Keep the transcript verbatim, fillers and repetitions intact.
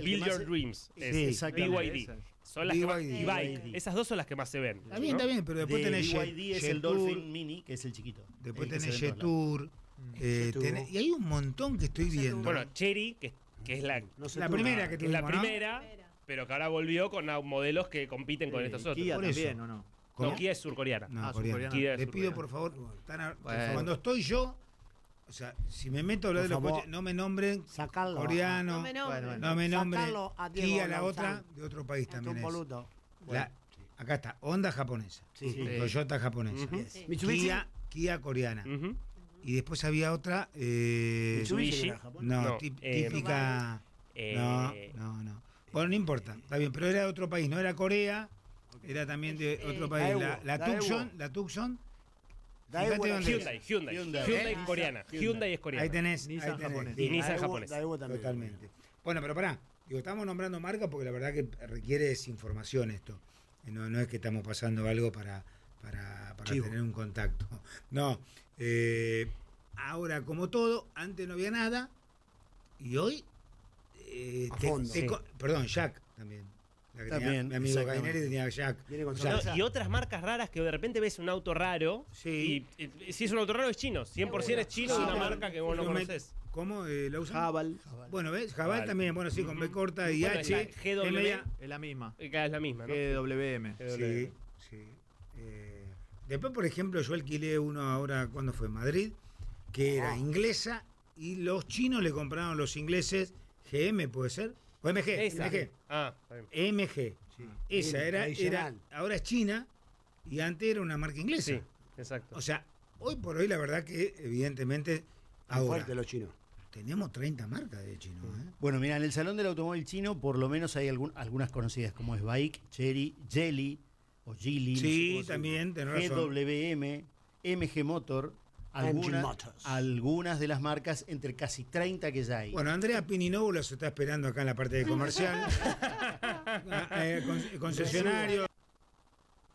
el Build que Your más- Dreams. Sí, Es exactamente. B Y D. Esa. Son las que más, B Y D. y Bike. Esas dos son las que más se ven. Está bien, ¿no? está bien, pero después de tenés B Y D Jet- es el Jet Tour, Dolphin Mini, que es el chiquito. después el que tenés se ve en Jet todos lados. Tour, eh, Jet Tour. tenés- y hay un montón que estoy viendo. Bueno, Cherry, que, que es la, No sé la tú, primera ah, que que es la tuvimos, ¿no? primera, pero que ahora volvió con ah, modelos que compiten con Sí, estos y otros. Kia Por eso. también, ¿o no? ¿Cómo? No, Kia es surcoreana. No, Ah, coreana. surcoreana. Kia es Le pido, surcoreana. por favor, están a- Bueno. cuando estoy yo, o sea, si me meto a hablar Por de los favor, coches, no me nombren sacarlo. coreano, No me nombres. Bueno, no me nombren Sacarlo a Diego Kia, la Lauzán. otra, de otro país Es también un es. boludo. La- acá está, Honda japonesa, Sí, sí. Toyota japonesa, Ujú. Sí. Mitsubishi. Kia, Kia coreana. Ujú. Y después había otra, eh, Mitsubishi. era Japón. no, No, tip- eh, típica, Eh, no, no, no. Bueno, no importa, está bien, pero era de otro país, no era Corea, era también de Eh, otro la país. Evo, La, la la Tucson, Evo. la Tucson, Da fíjate igual. dónde es. Hyundai, Hyundai. Hyundai. Hyundai, ¿Eh? coreana. Hyundai, es coreana. Ahí tenés, Nissan ahí tenés. japonés. Y Nissan Da Evo- japonés. Da Evo también. Totalmente. Bueno, pero pará, digo, estamos nombrando marcas porque la verdad que requiere desinformación esto. No, no es que estamos pasando algo para, para, para Chivo. tener un contacto. No. eh, ahora, como todo, antes no había nada y hoy. eh, A te- fondo. te Sí. co- perdón, Jack también. La que También, tenía- mi amigo exactamente. Gaineri tenía Jack. Viene con O sea, sorpresa. No, y otras marcas raras que de repente ves un auto raro. Sí. Y, y si es un auto raro es chino. cien por ciento es chino Sí, de una pero- marca que vos no pero me- conoces. ¿Cómo eh, la usan? Jabal. Bueno, ¿ves? Jabal Jabal. también, bueno, sí, con B corta y Bueno, H. está G W. M, Es la misma. Eh, Cada es la misma, ¿no? G W M. Sí, sí. Eh, después, por ejemplo, yo alquilé uno ahora, cuando fue en Madrid, que era Ah. inglesa y los chinos le compraron los ingleses G M, ¿puede ser? O M G, Esa. M G. Ah, está bien. M G. Esa Bien, era, era, tradicional. ahora es China y antes era una marca inglesa. Sí, exacto. O sea, hoy por hoy la verdad que evidentemente Están ahora fuertes los chinos. tenemos treinta marcas de chino, ¿eh? Bueno, mira, en el Salón del Automóvil Chino por lo menos hay algún- algunas conocidas como es Bike, Cherry, Jelly o Geely. no sé Sí, cómo se- también, tenés G razón. W M, M G Motor, M G algunas, Motors. algunas de las marcas entre casi treinta que ya hay. Bueno, Andrea Pininóbulo se está esperando acá en la parte de comercial. Ah, eh, con- concesionario.